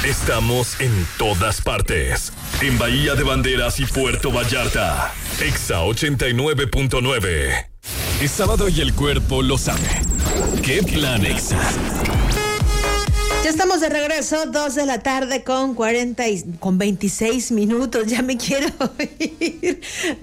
Estamos en todas partes. En Bahía de Banderas y Puerto Vallarta. Exa 89.9. Es sábado y el cuerpo lo sabe. ¿Qué plan, Exa? Ya estamos de regreso, 2 de la tarde con 26 minutos. Ya me quiero ir.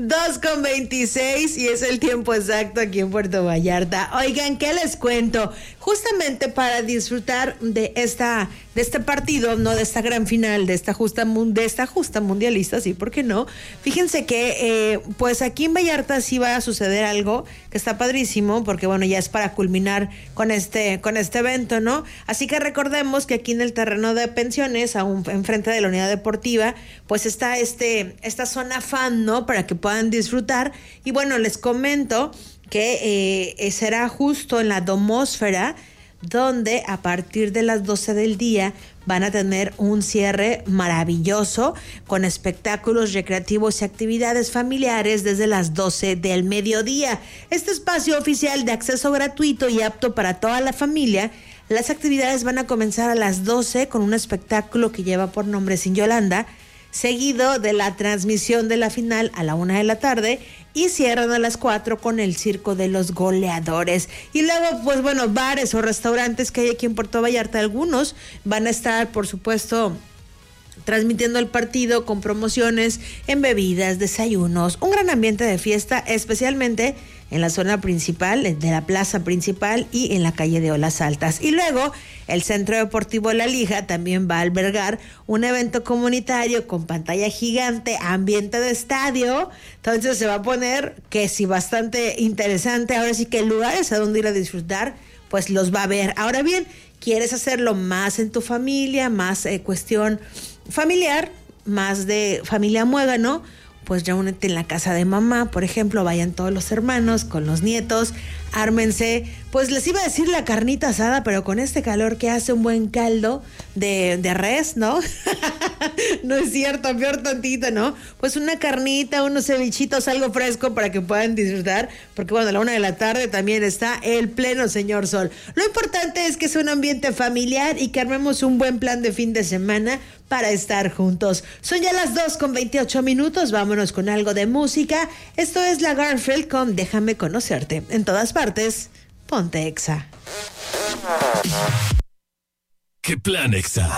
2:26 y es el tiempo exacto aquí en Puerto Vallarta. Oigan, ¿qué les cuento? Justamente para disfrutar de este partido, no de esta gran final, de esta justa mundialista, sí, ¿por qué no? Fíjense que pues aquí en Vallarta sí va a suceder algo que está padrísimo, porque bueno, ya es para culminar con este evento, ¿no? Así que recordemos que aquí en el terreno de pensiones, enfrente de la unidad deportiva, pues está esta zona fan, ¿no? Para que puedan disfrutar. Y bueno, les comento que será justo en la Domósfera, donde a partir de las 12 del día van a tener un cierre maravilloso con espectáculos recreativos y actividades familiares desde las 12 del mediodía. Este espacio oficial de acceso gratuito y apto para toda la familia. Las actividades van a comenzar a las 12 con un espectáculo que lleva por nombre Sin Yolanda, seguido de la transmisión de la final a la 1 de la tarde y cierran a las 4 con el Circo de los Goleadores. Y luego, pues bueno, bares o restaurantes que hay aquí en Puerto Vallarta, algunos van a estar, por supuesto, transmitiendo el partido con promociones en bebidas, desayunos, un gran ambiente de fiesta, especialmente en la zona principal, de la plaza principal y en la calle de Olas Altas. Y luego, el Centro Deportivo La Lija también va a albergar un evento comunitario con pantalla gigante, ambiente de estadio. Entonces se va a poner que sí, bastante interesante. Ahora sí que lugares a donde ir a disfrutar, pues los va a ver. Ahora bien, ¿quieres hacerlo más en tu familia, más cuestión familiar, más de familia muégano? Pues reúnete en la casa de mamá, por ejemplo, vayan todos los hermanos con los nietos, ármense, pues les iba a decir la carnita asada, pero con este calor que hace un buen caldo de res, ¿no? No es cierto, peor tantito, ¿no? Pues una carnita, unos cevichitos, algo fresco para que puedan disfrutar, porque bueno, a la 1 de la tarde también está el pleno señor sol. Lo importante es que sea un ambiente familiar y que armemos un buen plan de fin de semana para estar juntos. Son ya las 2:28, vámonos con algo de música. Esto es La Garfield con Déjame Conocerte. En todas partes, ponte Exa. ¿Qué plan, Exa?